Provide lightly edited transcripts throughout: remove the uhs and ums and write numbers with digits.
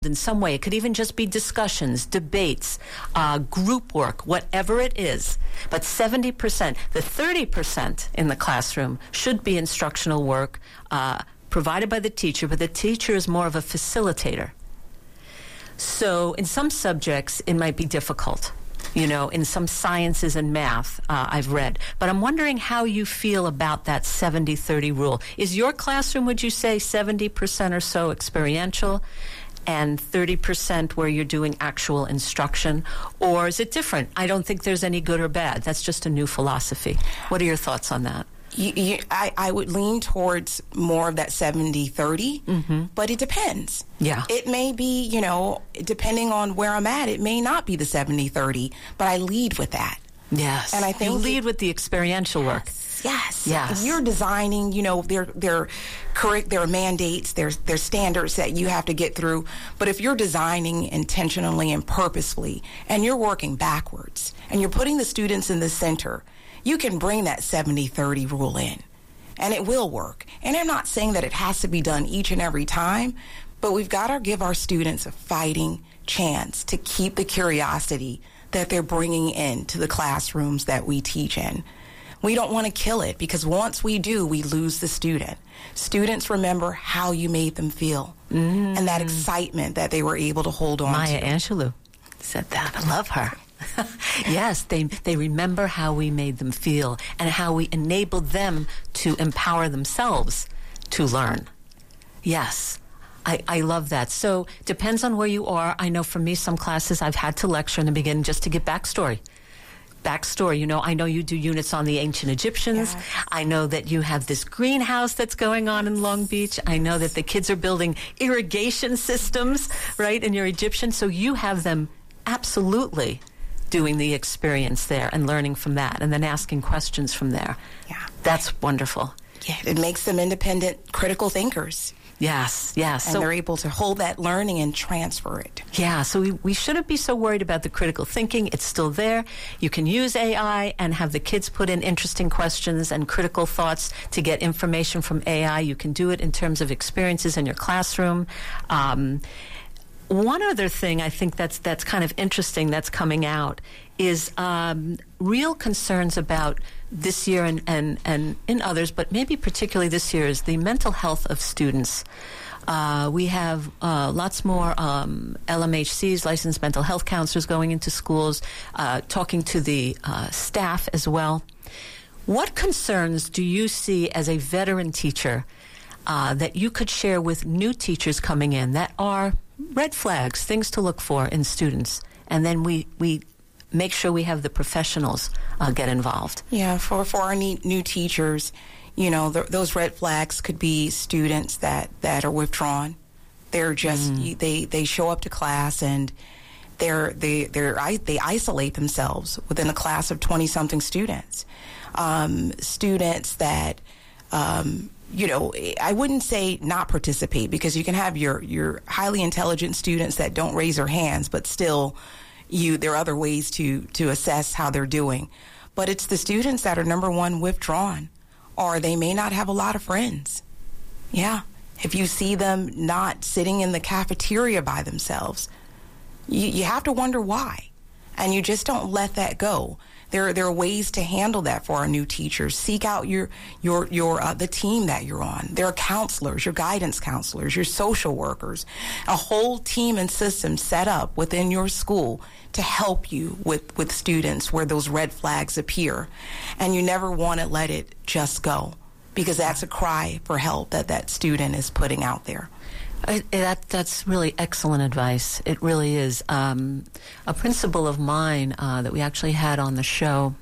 in some way. It could even just be discussions, debates, group work, whatever it is. But 70%, the 30% in the classroom should be instructional work provided by the teacher, but the teacher is more of a facilitator. So in some subjects, it might be difficult. You know, in some sciences and math, I've read. But I'm wondering how you feel about that 70-30 rule. Is your classroom, would you say, 70% or so experiential and 30% where you're doing actual instruction? Or is it different? I don't think there's any good or bad. That's just a new philosophy. What are your thoughts on that? I would lean towards more of that 70-30, but it depends. Yeah. It may be, you know, depending on where I'm at, it may not be the 70-30, but I lead with that. Yes. And I think you lead with the experiential work. Yes. Yes. If you're designing, you know, there are mandates, there's standards that you have to get through. But if you're designing intentionally and purposefully, and you're working backwards, and you're putting the students in the center, you can bring that 70-30 rule in, and it will work. And I'm not saying that it has to be done each and every time, but we've got to give our students a fighting chance to keep the curiosity that they're bringing into the classrooms that we teach in. We don't want to kill it, because once we do, we lose the student. Students remember how you made them feel and that excitement that they were able to hold on Maya to. Angelou said that. I love her. Yes, they remember how we made them feel and how we enabled them to empower themselves to learn. Yes, I love that. So depends on where you are. I know for me, some classes I've had to lecture in the beginning just to get backstory. You know, I know you do units on the ancient Egyptians. Yes. I know that you have this greenhouse that's going on in Long Beach. I know that the kids are building irrigation systems, right, in your Egyptian. So you have them absolutely doing the experience there and learning from that and then asking questions from there. Yeah. That's wonderful. Yeah, it makes them independent, critical thinkers. Yes. And So they're able to hold that learning and transfer it. yeah, so we shouldn't be so worried about the critical thinking. It's still there. You can use AI and have the kids put in interesting questions and critical thoughts to get information from AI. You can do it in terms of experiences in your classroom. One other thing I think that's kind of interesting that's coming out is real concerns about this year and in others, but maybe particularly this year, is the mental health of students. We have lots more LMHCs, licensed mental health counselors, going into schools, talking to the staff as well. What concerns do you see as a veteran teacher that you could share with new teachers coming in that are red flags, things to look for in students? And then we make sure we have the professionals get involved. Yeah, for our new teachers, you know, those red flags could be students that are withdrawn. They're just they show up to class and they isolate themselves within a class of 20-something students. Students that you know, I wouldn't say not participate, because you can have your highly intelligent students that don't raise their hands, but still there are other ways to assess how they're doing. But it's the students that are, number one, withdrawn, or they may not have a lot of friends. Yeah. If you see them not sitting in the cafeteria by themselves, you have to wonder why. And you just don't let that go. There are ways to handle that for our new teachers. Seek out your the team that you're on. There are counselors, your guidance counselors, your social workers, a whole team and system set up within your school to help you with students where those red flags appear. And you never want to let it just go, because that's a cry for help that student is putting out there. That's really excellent advice. It really is. A principal of mine that we actually had on the show,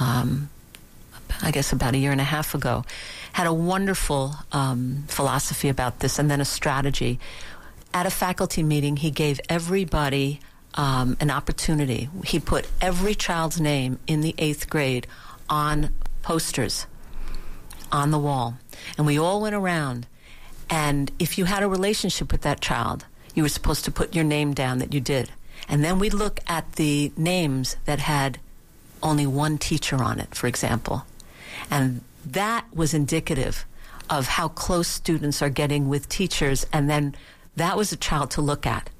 I guess about a year and a half ago, had a wonderful philosophy about this, and then a strategy. At a faculty meeting, he gave everybody an opportunity. He put every child's name in the 8th grade on posters on the wall, and we all went around. And if you had a relationship with that child, you were supposed to put your name down that you did. And then we'd look at the names that had only one teacher on it, for example. And that was indicative of how close students are getting with teachers. And then that was a child to look at.